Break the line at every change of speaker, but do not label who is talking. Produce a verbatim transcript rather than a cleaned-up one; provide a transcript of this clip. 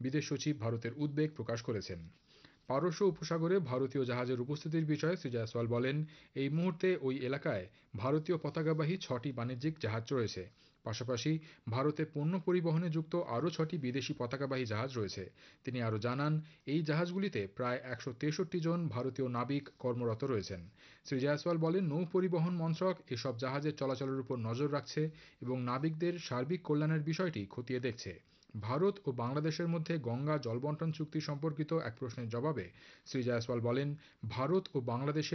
বিদেশ সচিব ভারতের উদ্বেগ প্রকাশ করেছেন। পারস্য উপসাগরে ভারতীয় জাহাজের উপস্থিতির বিষয়ে শ্রী জয়সওয়াল বলেন, এই মুহূর্তে ওই এলাকায় ভারতীয় পতাকাবাহী ছটি বাণিজ্যিক জাহাজ রয়েছে। পাশাপাশি ভারতে পণ্য পরিবহনে যুক্ত আরও ছটি বিদেশি পতাকাবাহী জাহাজ রয়েছে। তিনি আরও জানান, এই জাহাজগুলিতে প্রায় একশো তেষট্টি জন ভারতীয় নাবিক কর্মরত রয়েছেন। শ্রী জয়সওয়াল বলেন, নৌ পরিবহন মন্ত্রক এসব জাহাজের চলাচলের উপর নজর রাখছে এবং নাবিকদের সার্বিক কল্যাণের বিষয়টি খতিয়ে দেখছে। ভারত ও বাংলাদেশের মধ্যে গঙ্গা জলবন্টন চুক্তি সম্পর্কিত এক প্রশ্নের জবাবে শ্রী জয়সওয়াল বলেন, ভারত ও বাংলাদেশের